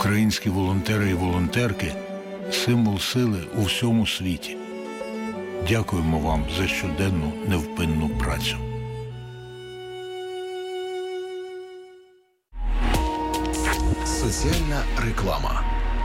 Українські волонтери і волонтерки – символ сили у всьому світі. Дякуємо вам за щоденну невпинну працю. Соціальна реклама.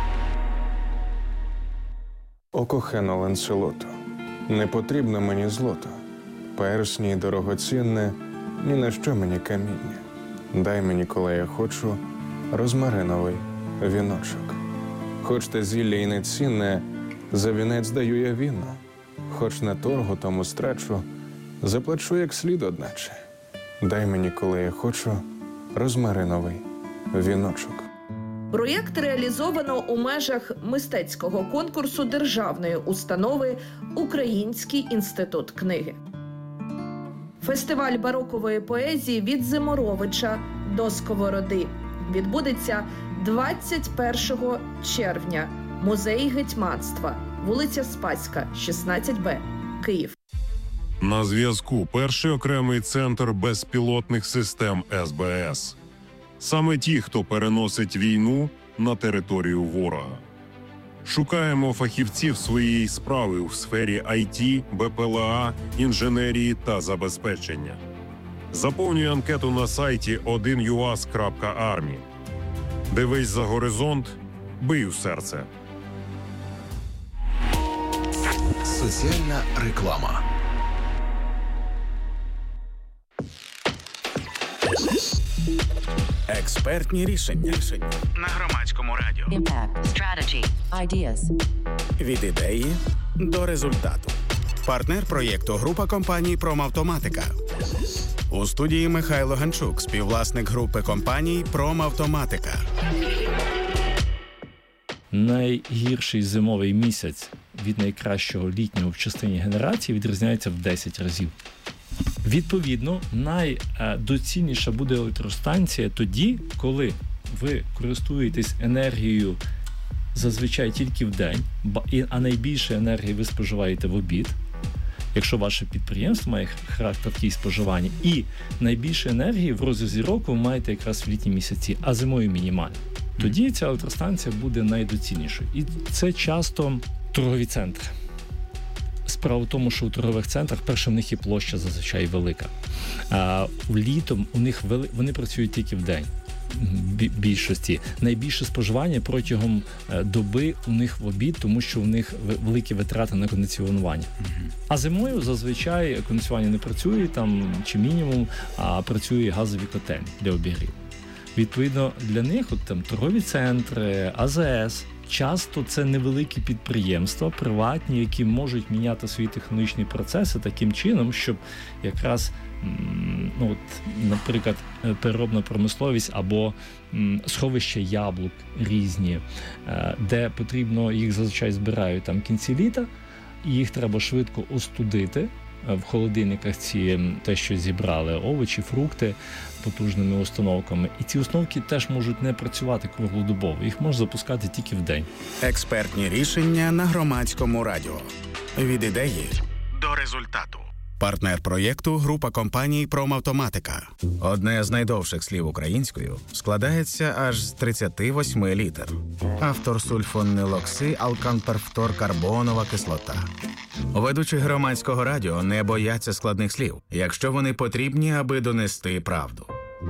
О кохано Ланселото, не потрібно мені злото, персні й дорогоцінне, ні на що мені каміння. Дай мені, коли я хочу, розмариновий віночок. Хоч те зілля й не цінне, за вінець даю я віно. Хоч на торгу тому страчу, заплачу як слід одначе. Дай мені, коли я хочу, розмариновий віночок. Проєкт реалізовано у межах мистецького конкурсу державної установи «Український інститут книги». Фестиваль барокової поезії «Від Зиморовича до Сковороди» відбудеться 21 червня. Музей гетьманства, вулиця Спаська, 16Б, Київ. На зв'язку перший окремий центр безпілотних систем СБС. Саме ті, хто переносить війну на територію ворога. Шукаємо фахівців своєї справи у сфері IT, БПЛА, інженерії та забезпечення. Заповнюй анкету на сайті 1uas.army. Дивись за горизонт, бий у серце. Соціальна реклама. Експертні рішення. На Громадському радіо. Impact, strategy, ideas. Від ідеї до результату. Партнер проєкту – група компаній «Промавтоматика». У студії Михайло Ганчук, співвласник групи компаній «Промавтоматика». Найгірший зимовий місяць від найкращого літнього в частині генерації відрізняється в 10 разів. Відповідно, найдоцільніша буде електростанція тоді, коли ви користуєтесь енергією зазвичай тільки в день, а найбільше енергії ви споживаєте в обід, якщо ваше підприємство має характер такий споживання, і найбільше енергії в розрізі року ви маєте якраз в літні місяці, а зимою мінімально. Тоді ця електростанція буде найдоцільнішою. І це часто торгові центри. Справа в тому, що у торгових центрах, перше, в них і площа зазвичай велика. Літом вони працюють тільки в день. Більшості. Найбільше споживання протягом доби у них в обід, тому що у них великі витрати на кондиціонування. А зимою зазвичай кондиціонування не працює, там, чи мінімум, а працює газові котельні для обігріву. Відповідно, для них торгові центри, АЗС, часто це невеликі підприємства, приватні, які можуть міняти свої технологічні процеси таким чином, щоб якраз, наприклад, переробна промисловість або сховища яблук різні, де потрібно, їх зазвичай збирають в кінці літа, і їх треба швидко остудити. В холодильниках те, що зібрали, овочі, фрукти потужними установками. І ці установки теж можуть не працювати круглодобово. Їх можна запускати тільки в день. Експертні рішення на Громадському радіо. Від ідеї до результату. Партнер проєкту – група компаній «Промавтоматика». Одне з найдовших слів українською складається аж з 38 літер. Автор сульфонилокси, алканперфторкарбонова кислота. Ведучі Громадського радіо не бояться складних слів, якщо вони потрібні, аби донести правду.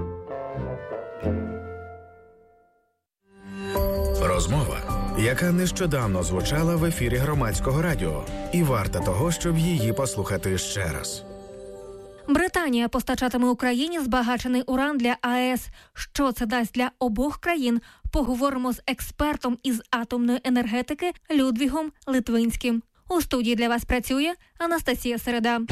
Розмова, яка нещодавно звучала в ефірі Громадського радіо, і варта того, щоб її послухати ще раз. Британія постачатиме Україні збагачений уран для АЕС. Що це дасть для обох країн? Поговоримо з експертом із атомної енергетики Людвігом Литвинським. У студії для вас працює Анастасія Середа.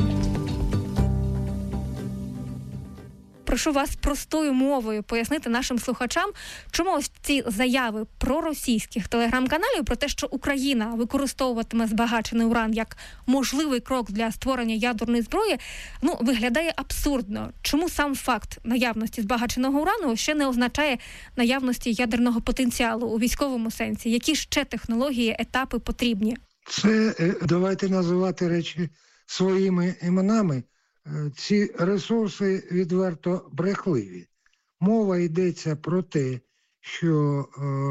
Прошу вас простою мовою пояснити нашим слухачам, чому ось ці заяви проросійських телеграм-каналів про те, що Україна використовуватиме збагачений уран як можливий крок для створення ядерної зброї, виглядає абсурдно. Чому сам факт наявності збагаченого урану ще не означає наявності ядерного потенціалу у військовому сенсі? Які ще технології, етапи потрібні? Це давайте називати речі своїми іменами. Ці ресурси відверто брехливі. Мова йдеться про те, що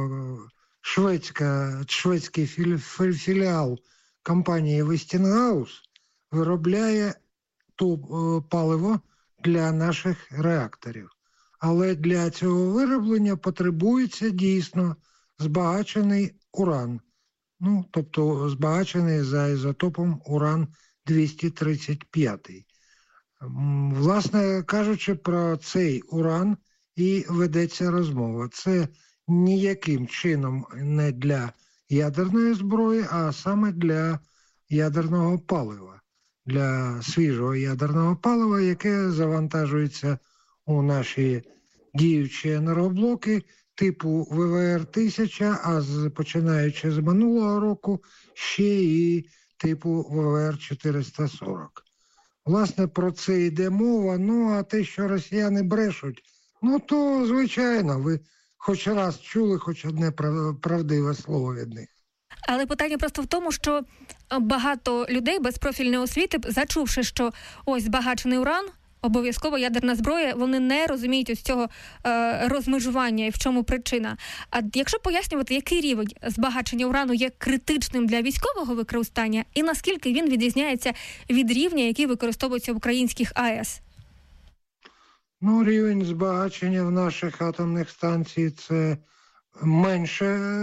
шведський філіал компанії Westinghouse виробляє паливо для наших реакторів. Але для цього вироблення потребується дійсно збагачений уран. Тобто збагачений за ізотопом уран-235. Власне кажучи, про цей уран і ведеться розмова. Це ніяким чином не для ядерної зброї, а саме для ядерного палива. Для свіжого ядерного палива, яке завантажується у наші діючі енергоблоки типу ВВР-1000, а починаючи з минулого року ще і типу ВВР-440. Власне, про це йде мова. А те, що росіяни брешуть, то, звичайно, ви хоч раз чули хоч одне правдиве слово від них. Але питання просто в тому, що багато людей без профільної освіти, зачувши, що ось збагачений уран, обов'язково ядерна зброя, вони не розуміють ось цього розмежування і в чому причина. А якщо пояснювати, який рівень збагачення урану є критичним для військового використання і наскільки він відрізняється від рівня, який використовується в українських АЕС? Рівень збагачення в наших атомних станціях – це менше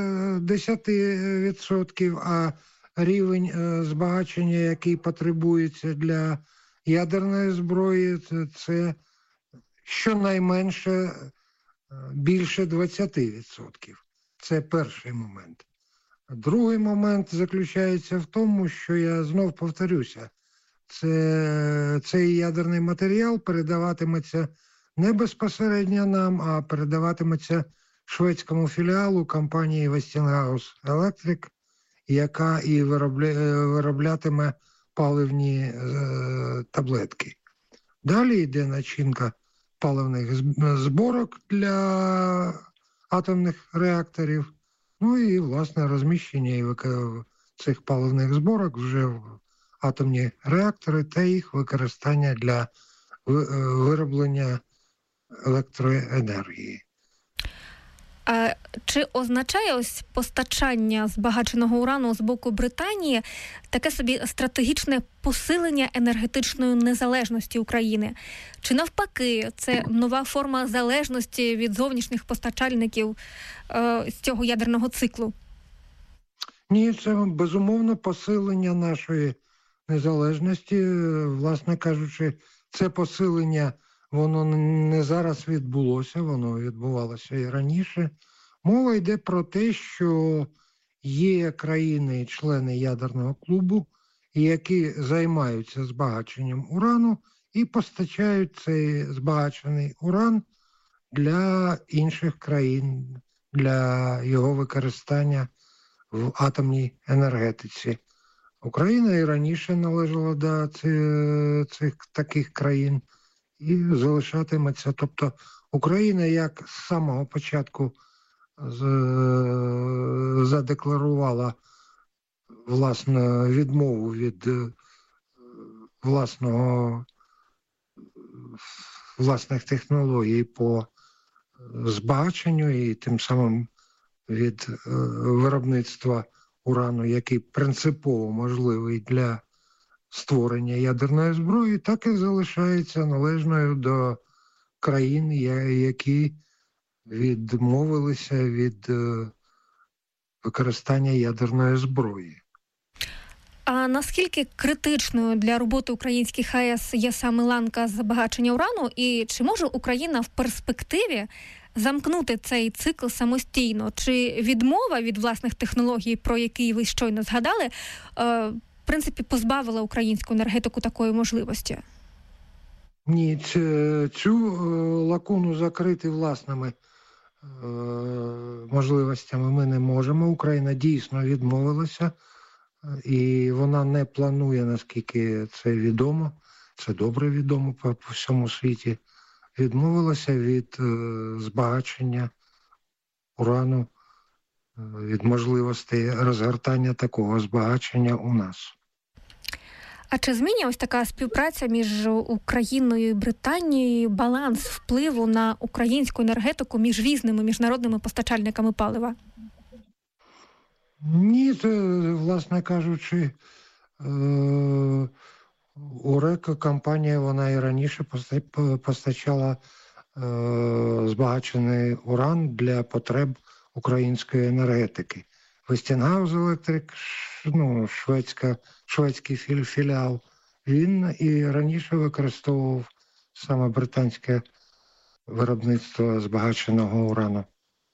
10%, а рівень збагачення, який потребується для ядерної зброї, це щонайменше більше 20%. Це перший момент. Другий момент заключається в тому, що я знов повторюся, цей ядерний матеріал передаватиметься не безпосередньо нам, а передаватиметься шведському філіалу компанії Westinghouse Electric, яка і вироблятиме паливні таблетки. Далі йде начинка паливних зборок для атомних реакторів, і, власне, розміщення цих паливних зборок вже в атомні реактори та їх використання для вироблення електроенергії. А чи означає ось постачання збагаченого урану з боку Британії таке собі стратегічне посилення енергетичної незалежності України? Чи навпаки, це нова форма залежності від зовнішніх постачальників з цього ядерного циклу? Ні, це безумовно посилення нашої незалежності. Власне кажучи, це посилення воно не зараз відбулося, воно відбувалося і раніше. Мова йде про те, що є країни, члени ядерного клубу, які займаються збагаченням урану і постачають цей збагачений уран для інших країн, для його використання в атомній енергетиці. Україна і раніше належала до цих таких країн і залишатиметься. Тобто Україна як з самого початку задекларувала відмову від власних технологій по збагаченню і тим самим від виробництва урану, який принципово можливий для створення ядерної зброї, так і залишається належною до країн, які відмовилися від використання ядерної зброї. А наскільки критичною для роботи українських АЕС є саме ланка збагачення урану, і чи може Україна в перспективі замкнути цей цикл самостійно? Чи відмова від власних технологій, про які ви щойно згадали, в принципі, позбавила українську енергетику такої можливості? Ні, цю лакуну закрити власними можливостями ми не можемо. Україна дійсно відмовилася, і вона не планує, наскільки це відомо, це добре відомо по всьому світі, відмовилася від збагачення урану, від можливості розгортання такого збагачення у нас. А чи змінює ось така співпраця між Україною і Британією баланс впливу на українську енергетику між різними міжнародними постачальниками палива? Ні, це, власне кажучи, ОРЕК компанія, вона і раніше постачала збагачений уран для потреб української енергетики. Westinghouse Electric, шведський філіал, він і раніше використовував саме британське виробництво збагаченого урану.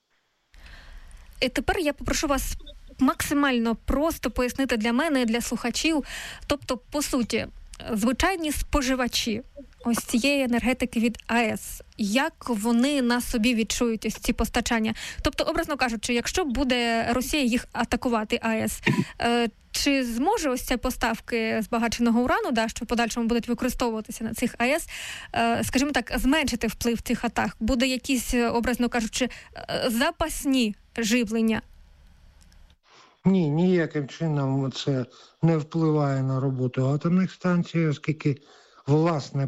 І тепер я попрошу вас максимально просто пояснити для мене і для слухачів, тобто, по суті, звичайні споживачі ось цієї енергетики від АЕС, як вони на собі відчують ось ці постачання? Тобто, образно кажучи, якщо буде Росія їх атакувати, АЕС, чи зможе ось ці поставки збагаченого урану, що в подальшому будуть використовуватися на цих АЕС, скажімо так, зменшити вплив цих атак? Буде якісь, образно кажучи, запасні живлення? Ні, ніяким чином це не впливає на роботу атомних станцій, оскільки власне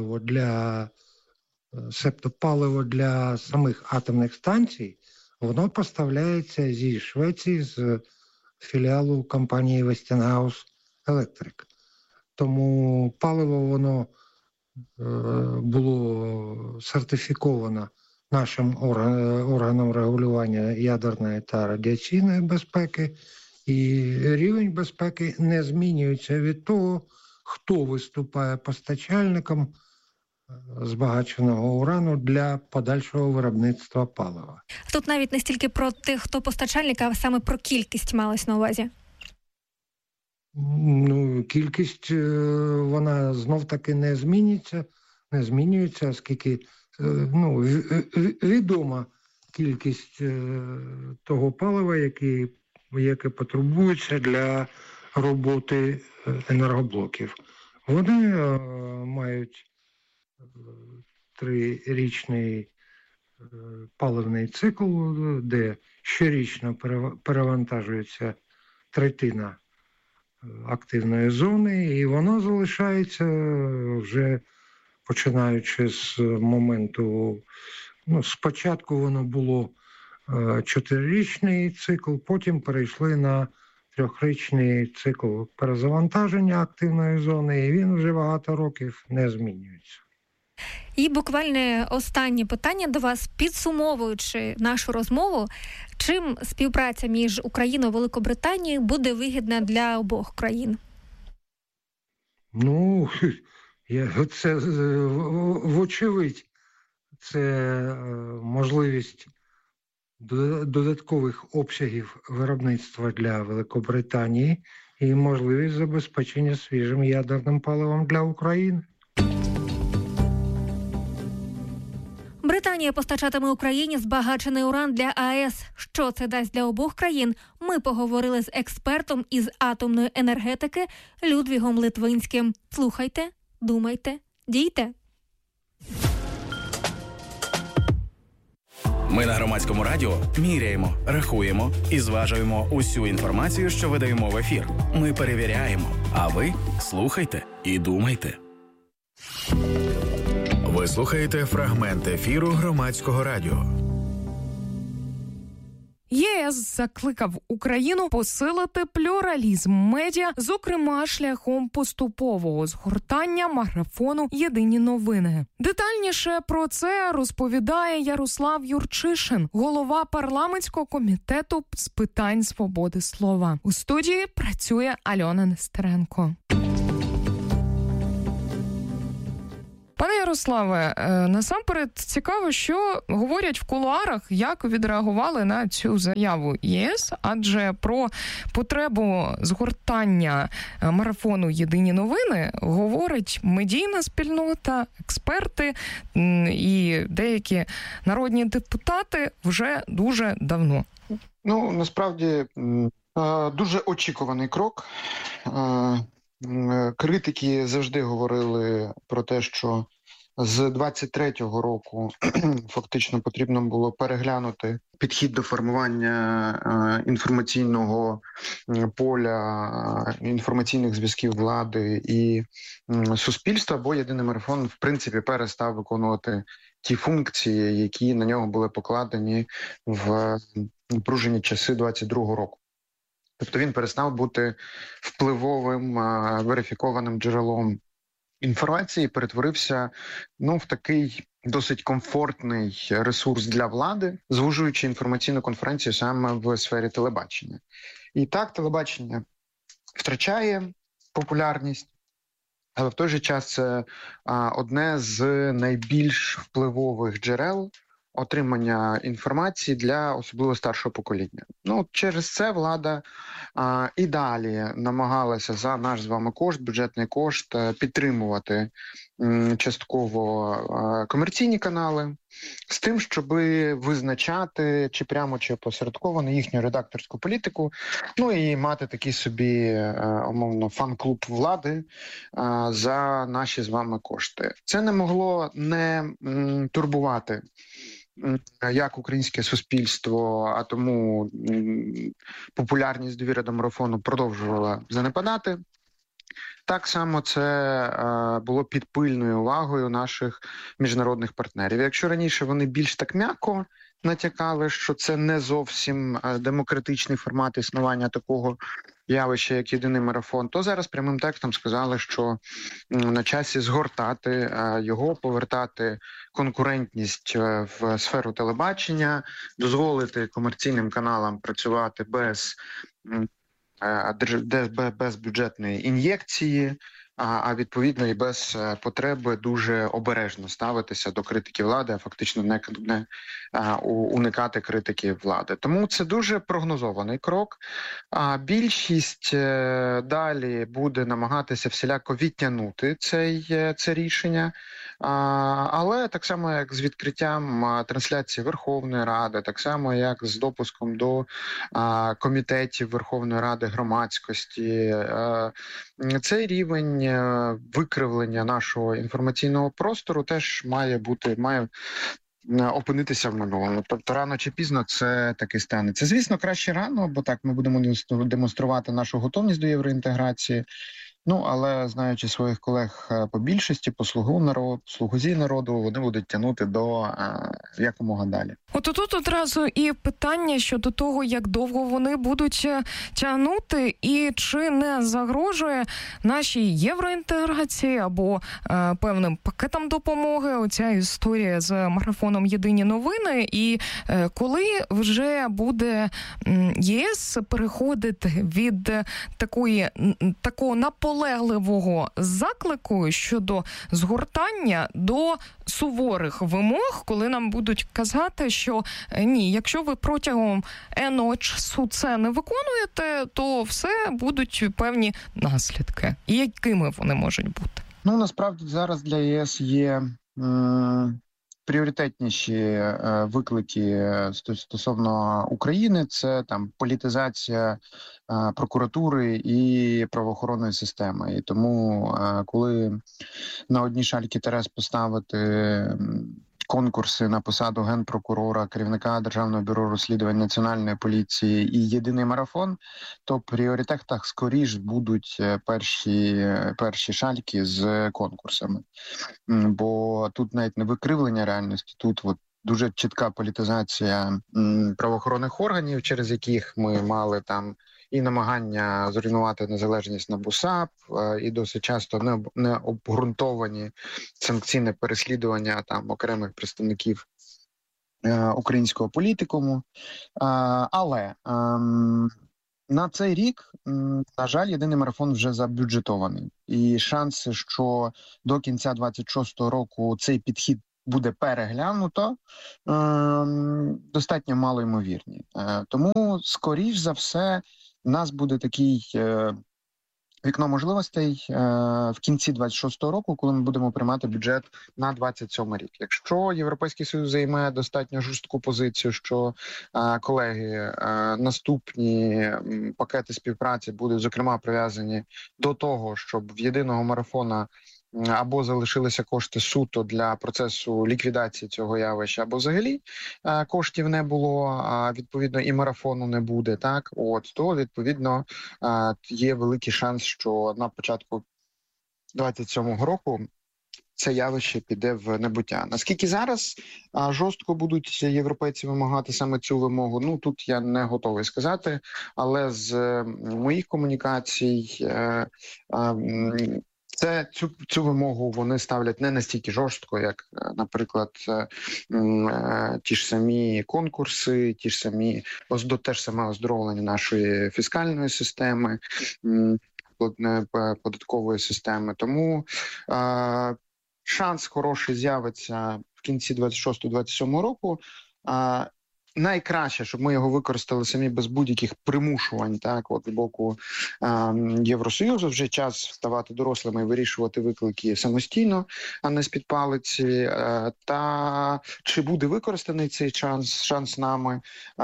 паливо для самих атомних станцій, воно поставляється зі Швеції, з філіалу компанії Westinghouse Electric. Тому паливо воно було сертифіковано нашим органом регулювання ядерної та радіаційної безпеки, і рівень безпеки не змінюється від того, хто виступає постачальником збагаченого урану для подальшого виробництва палива. Тут навіть не стільки про тих, хто постачальник, а саме про кількість малось на увазі. Кількість, вона знов-таки не змінюється, оскільки відома кількість того палива, яке потребується для роботи енергоблоків. Вони мають 3-річний паливний цикл, де щорічно перевантажується третина активної зони, і воно залишається вже починаючи з моменту, спочатку воно було 4-річний цикл, потім перейшли на 3-річний цикл перезавантаження активної зони, і він вже багато років не змінюється. І буквально останнє питання до вас, підсумовуючи нашу розмову, чим співпраця між Україною і Великобританією буде вигідна для обох країн? Це, вочевидь, це можливість додаткових обсягів виробництва для Великобританії і можливість забезпечення свіжим ядерним паливом для України. Британія постачатиме Україні збагачений уран для АЕС. Що це дасть для обох країн? Ми поговорили з експертом із атомної енергетики Людвігом Литвинським. Слухайте, думайте, дійте. Ми на Громадському радіо міряємо, рахуємо і зважуємо усю інформацію, що видаємо в ефір. Ми перевіряємо, а ви слухайте і думайте. Ви слухаєте фрагмент ефіру Громадського радіо. ЄС закликав Україну посилити плюралізм медіа, зокрема шляхом поступового згортання марафону «Єдині новини». Детальніше про це розповідає Ярослав Юрчишин, голова парламентського комітету з питань свободи слова. У студії працює Альона Нестеренко. Пане Ярославе, насамперед цікаво, що говорять в кулуарах, як відреагували на цю заяву ЄС, адже про потребу згортання марафону «Єдині новини» говорить медійна спільнота, експерти і деякі народні депутати вже дуже давно. Насправді, дуже очікуваний крок. Критики завжди говорили про те, що З 23-го року фактично потрібно було переглянути підхід до формування інформаційного поля, інформаційних зв'язків влади і суспільства, бо єдиний марафон, в принципі, перестав виконувати ті функції, які на нього були покладені в напружені часи 22-го року. Тобто він перестав бути впливовим, верифікованим джерелом інформації, перетворився в такий досить комфортний ресурс для влади, звужуючи інформаційну конференцію саме в сфері телебачення. І так, телебачення втрачає популярність, але в той же час це одне з найбільш впливових джерел отримання інформації для особливо старшого покоління. Через це влада і далі намагалася за наш з вами кошт, бюджетний кошт, підтримувати частково комерційні канали з тим, щоб визначати чи прямо, чи опосередковано їхню редакторську політику, і мати такий собі, умовно, фан-клуб влади за наші з вами кошти. Це не могло не турбувати як українське суспільство, а тому популярність, довіра до марафону продовжувала занепадати. Так само це було під пильною увагою наших міжнародних партнерів. Якщо раніше вони більш так м'яко натякали, що це не зовсім демократичний формат існування такого явища, як єдиний марафон, то зараз прямим текстом сказали, що на часі згортати його, повертати конкурентність в сферу телебачення, дозволити комерційним каналам працювати без бюджетної ін'єкції, а відповідно і без потреби дуже обережно ставитися до критики влади, а фактично не уникати критики влади. Тому це дуже прогнозований крок. Більшість далі буде намагатися всіляко відтягнути це рішення, але так само, як з відкриттям трансляції Верховної Ради, так само, як з допуском до комітетів Верховної Ради громадськості, цей рівень викривлення нашого інформаційного простору теж має опинитися в минулому. Тобто рано чи пізно це таки станеться. Звісно, краще рано, бо так ми будемо демонструвати нашу готовність до євроінтеграції. Але, знаючи своїх колег по більшості, по слугузі народу, вони будуть тягнути до якомога далі. От тут одразу і питання щодо того, як довго вони будуть тягнути, і чи не загрожує нашій євроінтеграції або певним пакетам допомоги оця історія з марафоном «Єдині новини», і коли вже буде ЄС переходити від такого наполегливого заклику щодо згортання до суворих вимог, коли нам будуть казати, що ні, якщо ви протягом N часу це не виконуєте, то все будуть певні наслідки. І якими вони можуть бути? Насправді зараз для ЄС є пріоритетніші виклики стосовно України. Це політизація прокуратури і правоохоронної системи. І тому, коли на одні шальки терез поставити конкурси на посаду генпрокурора, керівника Державного бюро розслідувань Національної поліції і єдиний марафон, то в пріоритетах скоріш будуть перші шальки з конкурсами. Бо тут навіть не викривлення реальності, тут дуже чітка політизація правоохоронних органів, через яких ми мали і намагання зруйнувати незалежність НАБУ САП, і досить часто необґрунтовані санкційне переслідування окремих представників українського політикуму. Але на цей рік, на жаль, єдиний марафон вже забюджетований. І шанси, що до кінця 26-го року цей підхід буде переглянуто, достатньо малоймовірні. Тому, скоріш за все, у нас буде такий вікно можливостей в кінці 26-го року, коли ми будемо приймати бюджет на 27 рік. Якщо Європейський Союз займе достатньо жорстку позицію, що, колеги, наступні пакети співпраці будуть, зокрема, прив'язані до того, щоб в єдиного марафона або залишилися кошти суто для процесу ліквідації цього явища, або взагалі коштів не було, а відповідно і марафону не буде, так, то відповідно є великий шанс, що на початку 27-го року це явище піде в небуття. Наскільки зараз жорстко будуть європейці вимагати саме цю вимогу, тут я не готовий сказати, але з моїх комунікацій цю вимогу вони ставлять не настільки жорстко, як, наприклад, ті ж самі конкурси, те ж саме оздоровлення нашої фіскальної системи, податкової системи. Тому шанс хороший з'явиться в кінці 26-27 року. Найкраще, щоб ми його використали самі без будь-яких примушувань, з боку Євросоюзу. Вже час ставати дорослими і вирішувати виклики самостійно, а не з-під палиці. Та чи буде використаний цей шанс нами,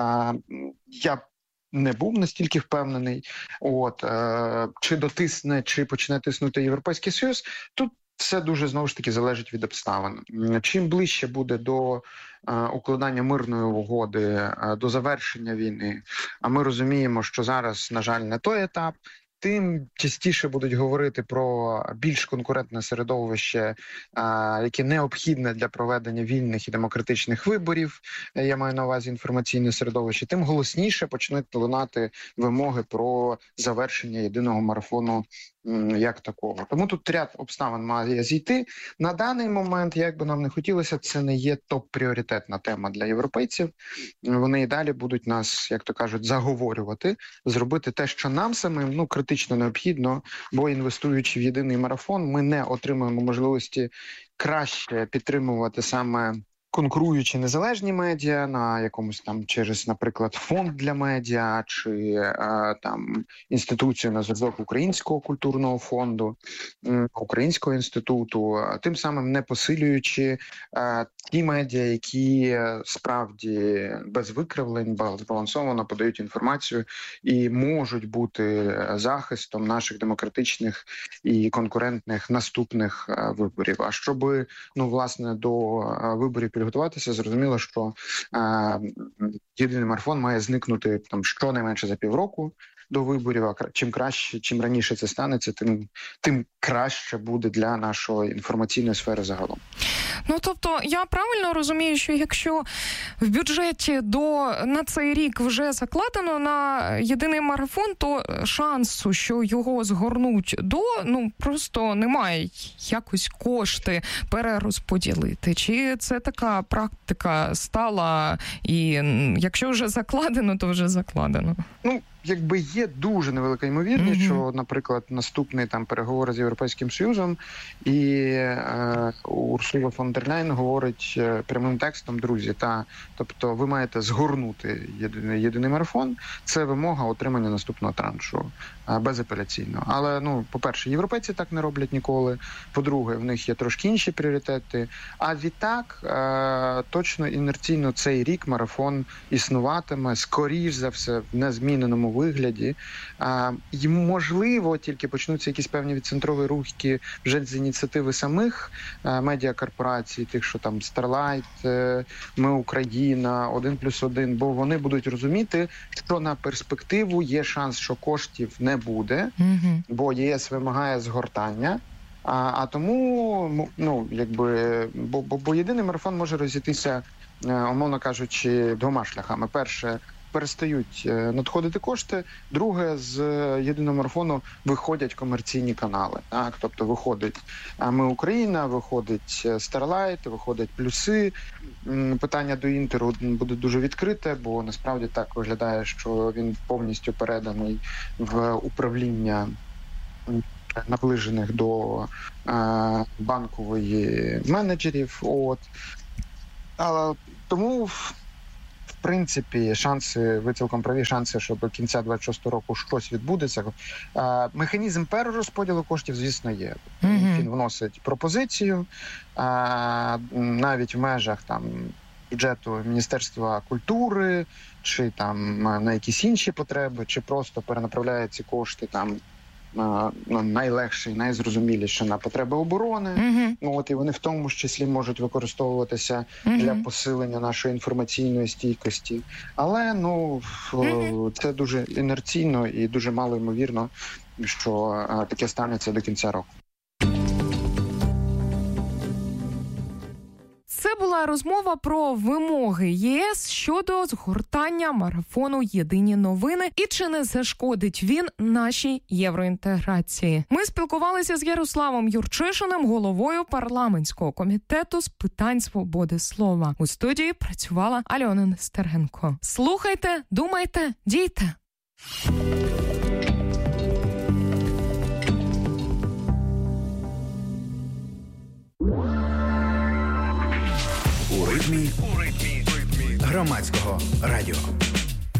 я не був настільки впевнений. Чи дотисне, чи почне тиснути Європейський Союз, тут все дуже, знову ж таки, залежить від обставин. Чим ближче буде до укладання мирної угоди, до завершення війни, а ми розуміємо, що зараз, на жаль, не той етап, тим частіше будуть говорити про більш конкурентне середовище, яке необхідне для проведення вільних і демократичних виборів, я маю на увазі інформаційне середовище, тим голосніше почнуть лунати вимоги про завершення єдиного марафону як такого. Тому тут ряд обставин має зійти. На даний момент, як би нам не хотілося, це не є топ-пріоритетна тема для європейців. Вони і далі будуть нас, як то кажуть, заговорювати, зробити те, що нам самим критично необхідно, бо інвестуючи в єдиний марафон, ми не отримуємо можливості краще підтримувати саме конкуруючи незалежні медіа на якомусь через, наприклад, фонд для медіа чи інституцію на зразок Українського культурного фонду, Українського інституту, тим самим не посилюючи ті медіа, які справді без викривлень, збалансовано подають інформацію і можуть бути захистом наших демократичних і конкурентних наступних виборів. А щоб, власне, до виборів підготуватися, зрозуміло, що єдиний марафон має зникнути щонайменше за півроку до виборів, а чим раніше це станеться, тим краще буде для нашої інформаційної сфери загалом. Тобто, я правильно розумію, що якщо в бюджеті на цей рік вже закладено на єдиний марафон, то шансу, що його згорнуть просто немає якось кошти перерозподілити? Чи це така практика стала, і якщо вже закладено, то вже закладено? Якби є дуже невелика ймовірність, що, наприклад, наступний переговори з Європейським Союзом і Урсула фон дер Ляйн говорить прямим текстом: друзі, тобто ви маєте згорнути єдиний марафон, це вимога отримання наступного траншу безапеляційно. Але, по-перше, європейці так не роблять ніколи, по-друге, в них є трошки інші пріоритети, а відтак точно інерційно цей рік марафон існуватиме, скоріш за все, в незміненому вигляді. І, можливо, тільки почнуться якісь певні відцентрові рухи вже з ініціативи самих медіакорпорацій, тих, що Starlight, Ми Україна, 1+1, бо вони будуть розуміти, що на перспективу є шанс, що коштів не буде, бо ЄС вимагає згортання. А тому, бо єдиний марафон може розійтися, умовно кажучи, двома шляхами. Перше, перестають надходити кошти. Друге, з єдиного марафону виходять комерційні канали. Тобто виходить Ми Україна, виходить Starlight, виходять плюси. Питання до Інтеру буде дуже відкрите, бо насправді так виглядає, що він повністю переданий в управління наближених до банкової менеджерів. Тому, в принципі, ви цілком праві, шанси, що до кінця 26 року щось відбудеться. Механізм перерозподілу коштів, звісно, є. Він вносить пропозицію, навіть в межах бюджету Міністерства культури, чи на якісь інші потреби, чи просто перенаправляє ці кошти найлегше і найзрозуміліше на потреби оборони. І вони в тому ж числі можуть використовуватися для посилення нашої інформаційної стійкості. Але це дуже інерційно і дуже мало ймовірно, що таке станеться до кінця року. Це була розмова про вимоги ЄС щодо згортання марафону «Єдині новини» і чи не зашкодить він нашій євроінтеграції. Ми спілкувалися з Ярославом Юрчишиним, головою парламентського комітету з питань свободи слова. У студії працювала Альона Нестеренко. Слухайте, думайте, дійте! У ритмі громадського радіо.